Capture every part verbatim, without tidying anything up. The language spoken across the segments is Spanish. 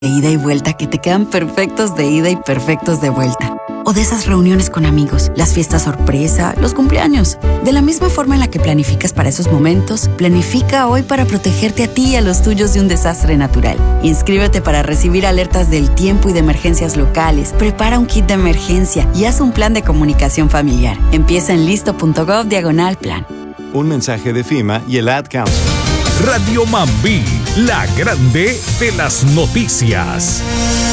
de ida y vuelta que te quedan perfectos de ida y perfectos de vuelta. O de esas reuniones con amigos, las fiestas sorpresa, los cumpleaños. De la misma forma en la que planificas para esos momentos, planifica hoy para protegerte a ti y a los tuyos de un desastre natural. Inscríbete para recibir alertas del tiempo y de emergencias locales. Prepara un kit de emergencia y haz un plan de comunicación familiar. Empieza en listo.gov diagonal plan. Un mensaje de FEMA y el Ad Council. Radio Mambí, la grande de las noticias.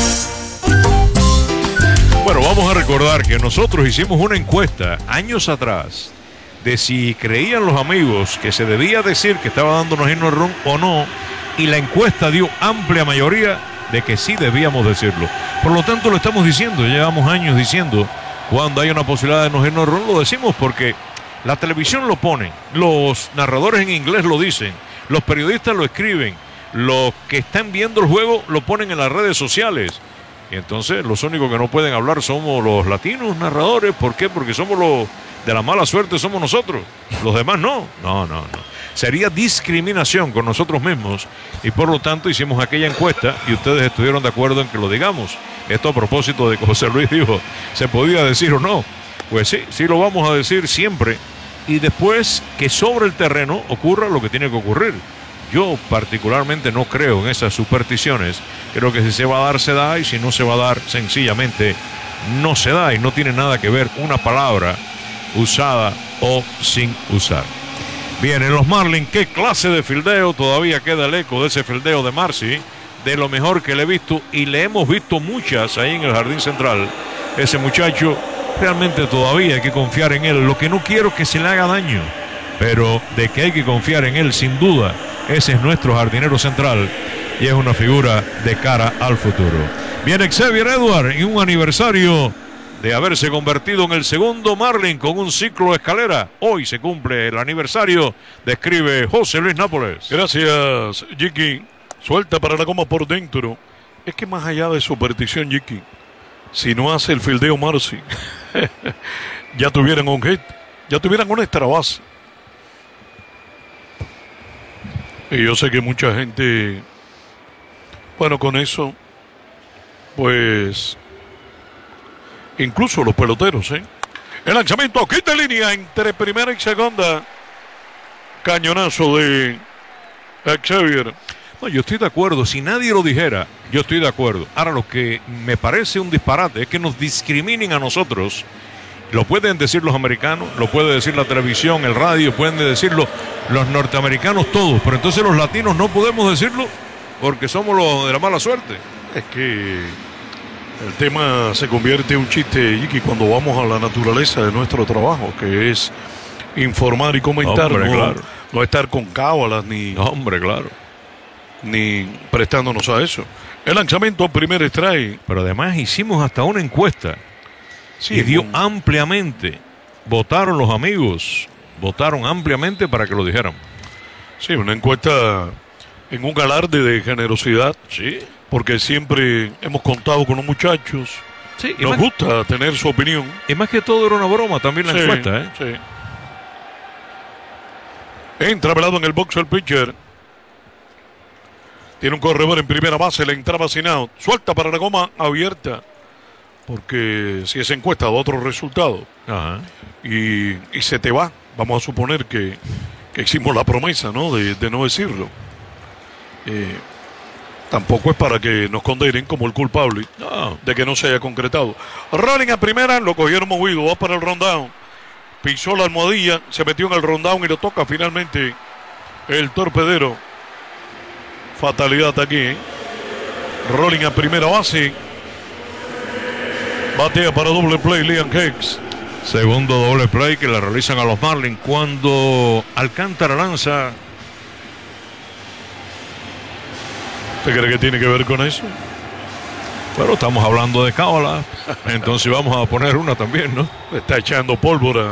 Bueno, vamos a recordar que nosotros hicimos una encuesta años atrás de si creían los amigos que se debía decir que estaba dándonos himno al run o no, y la encuesta dio amplia mayoría de que sí debíamos decirlo. Por lo tanto, lo estamos diciendo, llevamos años diciendo, cuando hay una posibilidad de nos himno al run, lo decimos porque la televisión lo pone, los narradores en inglés lo dicen, los periodistas lo escriben, los que están viendo el juego lo ponen en las redes sociales. Y entonces los únicos que no pueden hablar somos los latinos narradores. ¿Por qué? Porque somos los de la mala suerte, somos nosotros. Los demás no. No, no, no. Sería discriminación con nosotros mismos. Y por lo tanto hicimos aquella encuesta y ustedes estuvieron de acuerdo en que lo digamos. Esto a propósito de que José Luis dijo, ¿se podía decir o no? Pues sí, sí lo vamos a decir siempre. Y después que sobre el terreno ocurra lo que tiene que ocurrir. Yo particularmente no creo en esas supersticiones. Creo que si se va a dar, se da, y si no se va a dar, sencillamente no se da, y no tiene nada que ver una palabra usada o sin usar. Bien, en los Marlins, ¿qué clase de fildeo? Todavía queda el eco de ese fildeo de Marcy, de lo mejor que le he visto, y le hemos visto muchas ahí en el jardín central. Ese muchacho, realmente todavía hay que confiar en él. Lo que no quiero es que se le haga daño, pero de que hay que confiar en él, sin duda. Ese es nuestro jardinero central y es una figura de cara al futuro. Viene Xavier Edward en un aniversario de haberse convertido en el segundo Marlin con un ciclo de escalera. Hoy se cumple el aniversario, describe José Luis Nápoles. Gracias, Jiki. Suelta para la goma por dentro. Es que más allá de superstición, Jiki, si no hace el fildeo Marcy, ya tuvieran un hit, ya tuvieran una extra base. Y yo sé que mucha gente, bueno, con eso, pues, incluso los peloteros, ¿eh? El lanzamiento, quita línea entre primera y segunda. Cañonazo de Xavier. No, yo estoy de acuerdo. Si nadie lo dijera, yo estoy de acuerdo. Ahora, lo que me parece un disparate es que nos discriminen a nosotros. Lo pueden decir los americanos, lo puede decir la televisión, el radio, pueden decirlo los norteamericanos, todos, pero entonces los latinos no podemos decirlo porque somos los de la mala suerte. Es que el tema se convierte en un chiste, Jiki, cuando vamos a la naturaleza de nuestro trabajo, que es informar y comentar, hombre, no, claro. no estar con cábalas ni, no, hombre, claro, ni prestándonos a eso. El lanzamiento, primer strike. Pero además hicimos hasta una encuesta. Sí, y dio un... ampliamente, votaron los amigos, votaron ampliamente para que lo dijeran. Sí, una encuesta en un alarde de generosidad, sí, porque siempre hemos contado con los muchachos, sí, nos más... gusta tener su opinión. Y más que todo era una broma también la sí, encuesta, ¿eh? Sí. Entra velado en el box el pitcher. Tiene un corredor en primera base, le entraba sin out, suelta para la goma abierta. Porque si esa encuesta da otro resultado, ajá, y, y se te va, vamos a suponer que, que hicimos la promesa, ¿no? De, de no decirlo. Eh, tampoco es para que nos condenen como el culpable no. de que no se haya concretado. Rolling a primera, lo cogieron movido, va para el rundown. Pisó la almohadilla, se metió en el rundown y lo toca finalmente el torpedero. Fatalidad aquí, ¿eh? Rolling a primera base. Batea para doble play Liam Hicks. Segundo doble play que le realizan a los Marlins cuando Alcántara lanza. ¿Usted cree que tiene que ver con eso? Pero estamos hablando de cábala, entonces vamos a poner una también, ¿no? Está echando pólvora.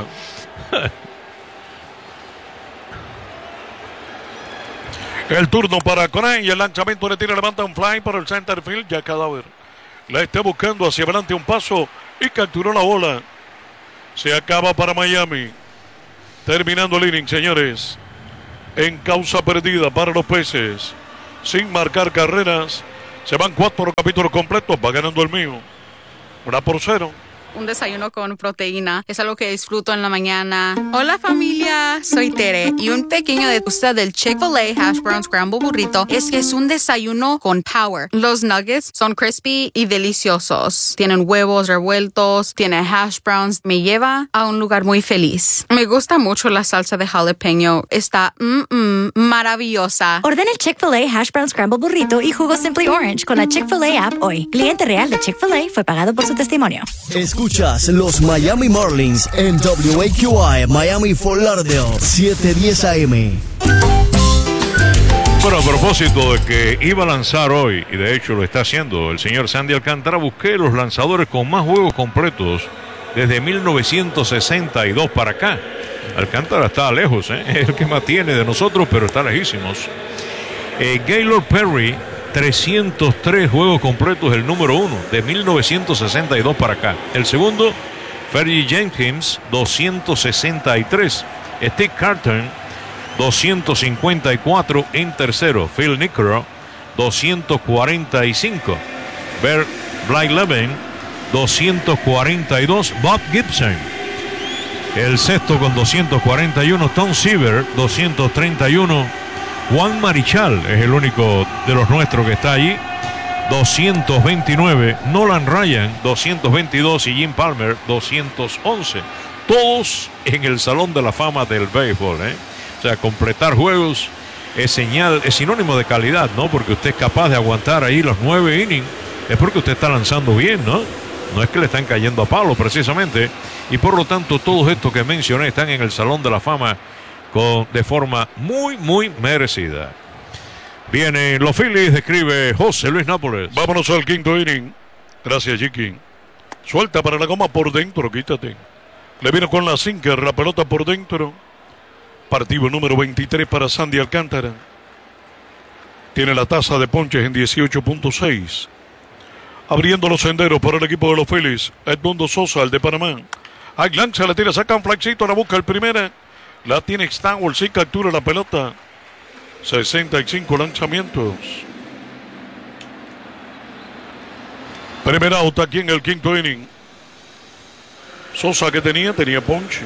El turno para Conan y el lanzamiento le tira, levanta un fly para el center field, ya cadáver. La está buscando hacia adelante un paso y capturó la bola. Se acaba para Miami. Terminando el inning, señores. En causa perdida para los Peces. Sin marcar carreras. Se van cuatro capítulos completos, va ganando el mío. Una por cero. Un desayuno con proteína es algo que disfruto en la mañana. Hola familia, soy Tere y un pequeño detalle del Chick-fil-A Hash Brown Scramble Burrito es que es un desayuno con power. Los nuggets son crispy y deliciosos. Tienen huevos revueltos, tiene hash browns. Me lleva a un lugar muy feliz. Me gusta mucho la salsa de jalapeño. Está mm, mm, maravillosa. Ordena el Chick-fil-A Hash Brown Scramble Burrito y jugo Simply Orange con la Chick-fil-A app hoy. Cliente real de Chick-fil-A fue pagado por su testimonio. Escuchas los Miami Marlins en W A Q I Miami Fort Lauderdale siete diez A M. Bueno, a propósito de que iba a lanzar hoy, y de hecho lo está haciendo el señor Sandy Alcántara, busqué los lanzadores con más juegos completos desde mil novecientos sesenta y dos para acá. Alcántara está lejos, ¿eh? Es el que más tiene de nosotros, pero está lejísimos. Eh, Gaylord Perry, trescientos tres juegos completos, el número uno, de mil novecientos sesenta y dos para acá. El segundo, Fergie Jenkins, doscientos sesenta y tres. Steve Carton, doscientos cincuenta y cuatro en tercero. Phil Niekro, doscientos cuarenta y cinco. Bert Blyleven, doscientos cuarenta y dos. Bob Gibson, el sexto con doscientos cuarenta y uno. Tom Seaver, doscientos treinta y uno. Juan Marichal es el único de los nuestros que está allí, doscientos veintinueve. Nolan Ryan, doscientos veintidós. Y Jim Palmer, doscientos once. Todos en el Salón de la Fama del béisbol, ¿eh? O sea, completar juegos es señal, es sinónimo de calidad, ¿no? Porque usted es capaz de aguantar ahí los nueve innings, es porque usted está lanzando bien, ¿no? No es que le están cayendo a palo precisamente. Y por lo tanto, todos estos que mencioné están en el Salón de la Fama con, de forma muy, muy merecida. Vienen los Phillies, escribe José Luis Nápoles. Vámonos al quinto inning. Gracias, Chiqui. Suelta para la goma por dentro, quítate. Le vino con la sinker, la pelota por dentro. Partido número veintitrés para Sandy Alcántara. Tiene la tasa de ponches en dieciocho punto seis. Abriendo los senderos para el equipo de los Phillies, Edmundo Sosa, el de Panamá. Hay lanza, le tira, saca un flexito, la busca el primera. La tiene Stanwell, sí captura la pelota. sesenta y cinco lanzamientos. Primer out aquí en el quinto inning. Sosa que tenía, tenía ponche.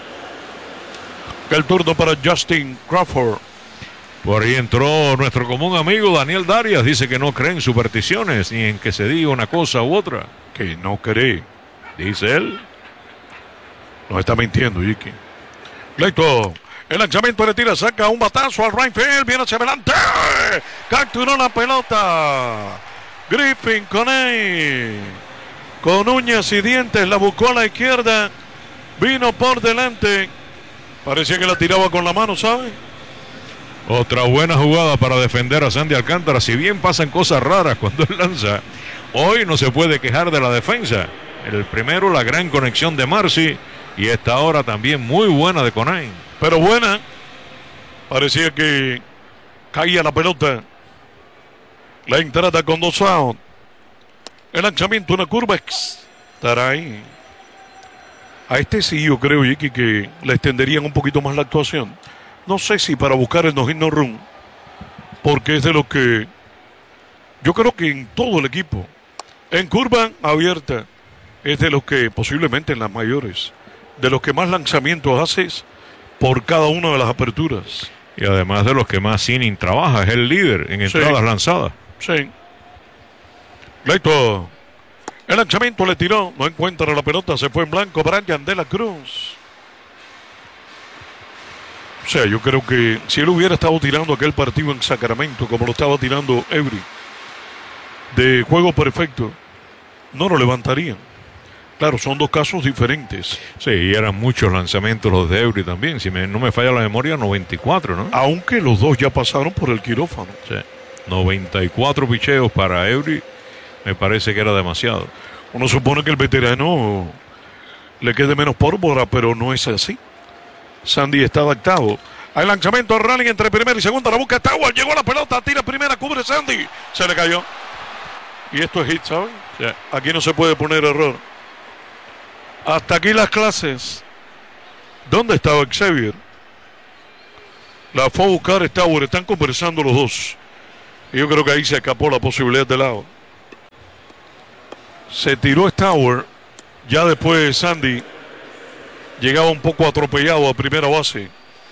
El turno para Justin Crawford. Por ahí entró nuestro común amigo Daniel Darias. Dice que no cree en supersticiones ni en que se diga una cosa u otra. Que no cree, dice él. Nos está mintiendo, Jiki. Leito. El lanzamiento le tira, saca un batazo al right field. Viene hacia adelante. Capturó la pelota. Griffin Coney. Con uñas y dientes la buscó a la izquierda. Vino por delante. Parecía que la tiraba con la mano, ¿sabe? Otra buena jugada para defender a Sandy Alcántara. Si bien pasan cosas raras cuando él lanza, hoy no se puede quejar de la defensa. El primero, la gran conexión de Marcy. Y esta hora también muy buena de Conay. Pero buena. Parecía que caía la pelota. La entrada con dos outs. El lanzamiento, una curva. Estará ahí. A este sí yo creo, Jiki, que le extenderían un poquito más la actuación. No sé si para buscar el no-hit no-run, porque es de los que yo creo que en todo el equipo, en curva abierta, es de los que posiblemente en las mayores, de los que más lanzamientos haces por cada una de las aperturas. Y además de los que más inning trabaja, es el líder en entradas sí. lanzadas. Sí. Leito. El lanzamiento le tiró, no encuentra la pelota, se fue en blanco Brian de la Cruz. O sea, yo creo que si él hubiera estado tirando aquel partido en Sacramento, como lo estaba tirando Eury, de juego perfecto, no lo levantarían. Claro, son dos casos diferentes. Sí, y eran muchos lanzamientos los de Eury también. Si me, no me falla la memoria, noventa y cuatro, ¿no? Aunque los dos ya pasaron por el quirófano. Sí, noventa y cuatro picheos para Eury. Me parece que era demasiado. Uno supone que el veterano le quede menos pólvora, pero no es así. Sandy está adaptado. Hay lanzamiento, rally entre primera y segunda. La busca Stawell, llegó la pelota, tira primera, cubre Sandy. Se le cayó. Y esto es hit, ¿saben? Sí. Aquí no se puede poner error. Hasta aquí las clases. ¿Dónde estaba Xavier? La fue a buscar Stawell. Están conversando los dos. Yo creo que ahí se escapó la posibilidad de lado. Se tiró Stauer. Ya después Sandy llegaba un poco atropellado a primera base.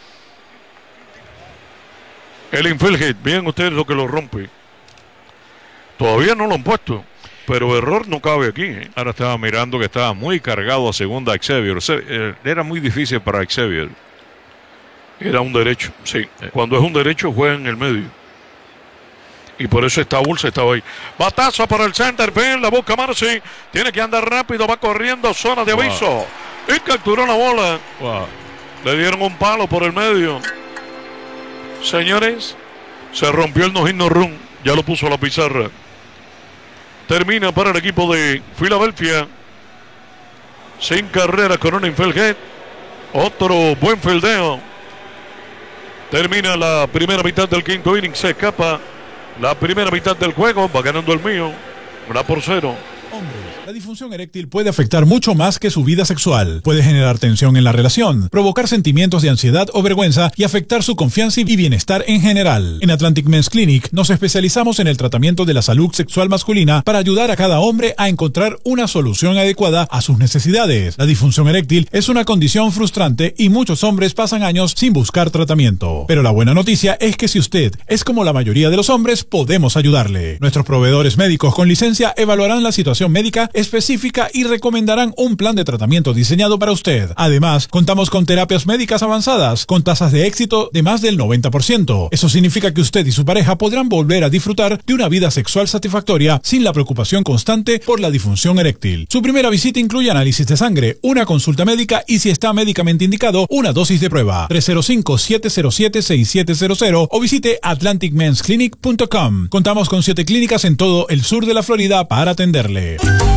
El infield hit, vean ustedes lo que lo rompe. Todavía no lo han puesto, pero error no cabe aquí, ¿eh? Ahora estaba mirando que estaba muy cargado a segunda Xavier. Era muy difícil para Xavier. Era un derecho, sí. Cuando es un derecho juega en el medio. Y por eso esta bolsa estaba ahí. Batazo para el center field, la busca Marcy. Tiene que andar rápido, va corriendo, zona de aviso. Wow. Y capturó la bola. Wow. Le dieron un palo por el medio. Señores, se rompió el no-hit no-run. Ya lo puso a la pizarra. Termina para el equipo de Filadelfia. Sin carreras con un infield hit. Otro buen fildeo. Termina la primera mitad del quinto inning. Se escapa la primera mitad del juego. Va ganando el mío. Una por cero. Hombres, la disfunción eréctil puede afectar mucho más que su vida sexual. Puede generar tensión en la relación, provocar sentimientos de ansiedad o vergüenza y afectar su confianza y bienestar en general. En Atlantic Men's Clinic nos especializamos en el tratamiento de la salud sexual masculina para ayudar a cada hombre a encontrar una solución adecuada a sus necesidades. La disfunción eréctil es una condición frustrante y muchos hombres pasan años sin buscar tratamiento. Pero la buena noticia es que si usted es como la mayoría de los hombres, podemos ayudarle. Nuestros proveedores médicos con licencia evaluarán la situación médica específica y recomendarán un plan de tratamiento diseñado para usted. Además, contamos con terapias médicas avanzadas con tasas de éxito de más del noventa por ciento. Eso significa que usted y su pareja podrán volver a disfrutar de una vida sexual satisfactoria sin la preocupación constante por la disfunción eréctil. Su primera visita incluye análisis de sangre, una consulta médica y, si está médicamente indicado, una dosis de prueba. tres cero cinco, siete cero siete, seis siete cero cero o visite atlantic mens clinic punto com. Contamos con siete clínicas en todo el sur de la Florida para atenderle.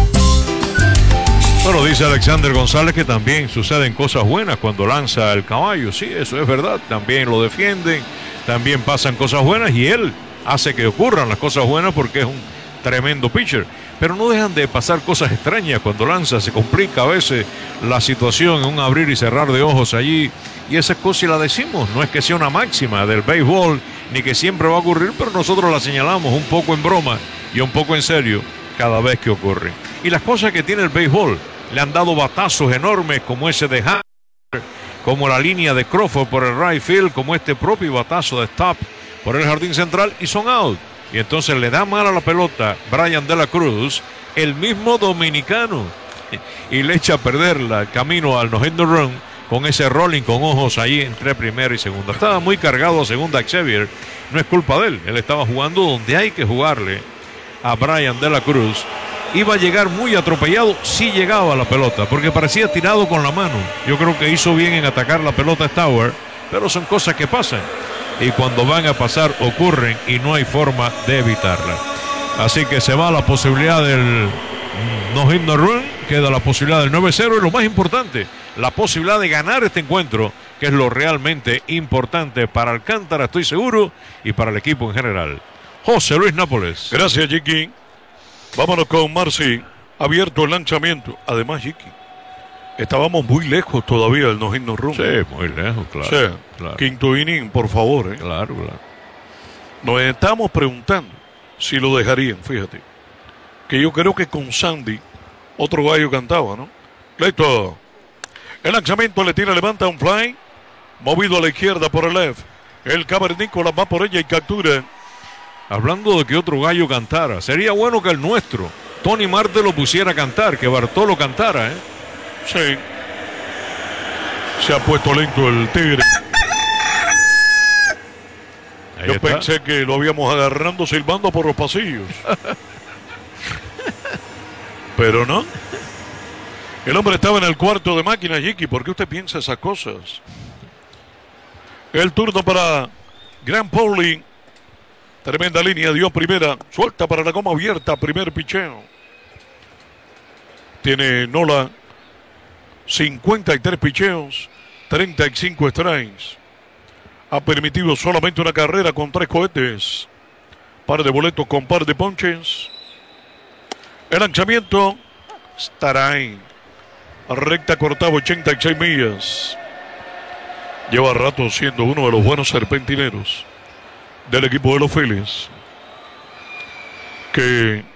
Bueno, dice Alexander González que también suceden cosas buenas cuando lanza el caballo. Sí, eso es verdad. También lo defienden, también pasan cosas buenas y él hace que ocurran las cosas buenas porque es un tremendo pitcher. Pero no dejan de pasar cosas extrañas cuando lanza. Se complica a veces la situación en un abrir y cerrar de ojos allí. Y esas cosas la decimos. No es que sea una máxima del béisbol ni que siempre va a ocurrir, pero nosotros la señalamos un poco en broma y un poco en serio cada vez que ocurre. Y las cosas que tiene el béisbol, le han dado batazos enormes como ese de Hammer, como la línea de Crawford por el right field, como este propio batazo de Stop por el jardín central y son out. Y entonces le da mal a la pelota Brian de la Cruz, el mismo dominicano, y le echa a perderla camino al no-hit no run con ese rolling con ojos ahí entre primera y segunda. Estaba muy cargado a segunda Xavier, no es culpa de él, él estaba jugando donde hay que jugarle a Brian de la Cruz. Iba a llegar muy atropellado si llegaba a la pelota, porque parecía tirado con la mano. Yo creo que hizo bien en atacar la pelota Stauer, pero son cosas que pasan. Y cuando van a pasar, ocurren y no hay forma de evitarla. Así que se va la posibilidad del no-hit no run, queda la posibilidad del nueve cero y lo más importante, la posibilidad de ganar este encuentro, que es lo realmente importante para Alcántara, estoy seguro, y para el equipo en general. José Luis Nápoles. Gracias, Jiki. Vámonos con Marcy. Abierto el lanzamiento. Además, Jiki, estábamos muy lejos todavía del no-hit no run. Sí, muy lejos, claro. O sea, claro. Quinto inning, por favor. ¿eh? Claro, claro. Nos estamos preguntando si lo dejarían, fíjate. Que yo creo que con Sandy, otro gallo cantaba, ¿no? Listo. El lanzamiento le tira, levanta un fly. Movido a la izquierda por el left. El cavernícola va por ella y captura. Hablando de que otro gallo cantara, sería bueno que el nuestro, Tony Marte, lo pusiera a cantar, que Bartolo cantara, ¿eh? Sí. Se ha puesto lento el tigre. Ahí Yo está. Pensé que lo habíamos agarrando silbando por los pasillos. Pero no. El hombre estaba en el cuarto de máquina, Jiki. ¿Por qué usted piensa esas cosas? El turno para Grant Pauley. Tremenda línea, dio primera, suelta para la goma abierta, primer picheo. Tiene Nola cincuenta y tres picheos, treinta y cinco strikes. Ha permitido solamente una carrera con tres cohetes. Par de boletos con par de ponches. El lanzamiento estará ahí. Recta cortada, ochenta y seis millas. Lleva rato siendo uno de los buenos serpentineros del equipo de los Phillies. que